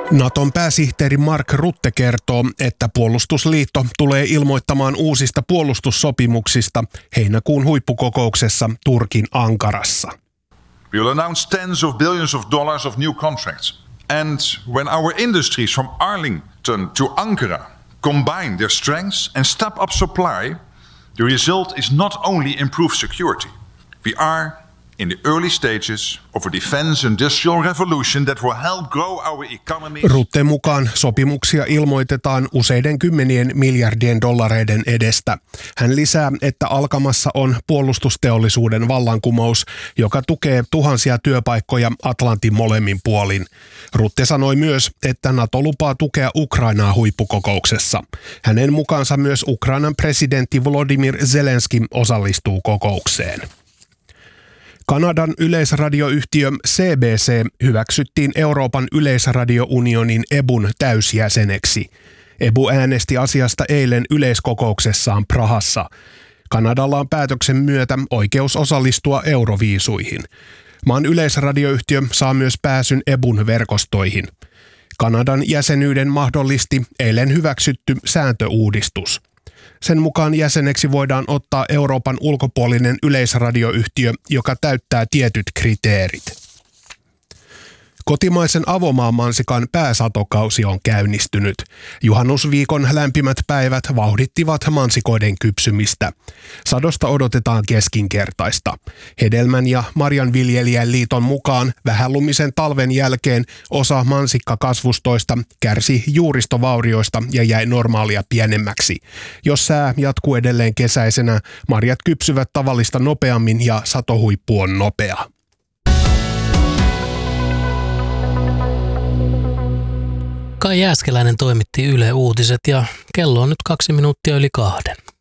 Naton pääsihteeri Mark Rutte kertoo, että puolustusliitto tulee ilmoittamaan uusista puolustussopimuksista heinäkuun huippukokouksessa Turkin Ankarassa. We will announce tens of billions of dollars of new contracts. And when our industries from Arlington to Ankara combine their strengths and step up supply, the result is not only improved security. We are in the early stages of a defense industrial revolution that will help grow our economies. Rutten mukaan sopimuksia ilmoitetaan useiden kymmenien miljardien dollareiden edestä. Hän lisää, että alkamassa on puolustusteollisuuden vallankumous, joka tukee tuhansia työpaikkoja Atlantin molemmin puolin. Rutte sanoi myös, että NATO lupaa tukea Ukrainaa huippukokouksessa. Hänen mukaansa myös Ukrainan presidentti Volodymyr Zelenski osallistuu kokoukseen. Kanadan yleisradioyhtiö CBC hyväksyttiin Euroopan yleisradiounionin EBUn täysjäseneksi. EBU äänesti asiasta eilen yleiskokouksessaan Prahassa. Kanadalla on päätöksen myötä oikeus osallistua euroviisuihin. Maan yleisradioyhtiö saa myös pääsyn EBUn verkostoihin. Kanadan jäsenyyden mahdollisti eilen hyväksytty sääntöuudistus. Sen mukaan jäseneksi voidaan ottaa Euroopan ulkopuolinen yleisradioyhtiö, joka täyttää tietyt kriteerit. Kotimaisen avomaanmansikan pääsatokausi on käynnistynyt. Juhannusviikon lämpimät päivät vauhdittivat mansikoiden kypsymistä. Sadosta odotetaan keskinkertaista. Hedelmän- ja marjanviljelijän liiton mukaan vähälumisen talven jälkeen osa mansikkakasvustoista kärsi juuristovaurioista ja jäi normaalia pienemmäksi. Jos sää jatkuu edelleen kesäisenä, marjat kypsyvät tavallista nopeammin ja satohuippu on nopea. Kai Jääskeläinen toimitti Yle Uutiset ja kello on nyt 2 minuuttia yli 2.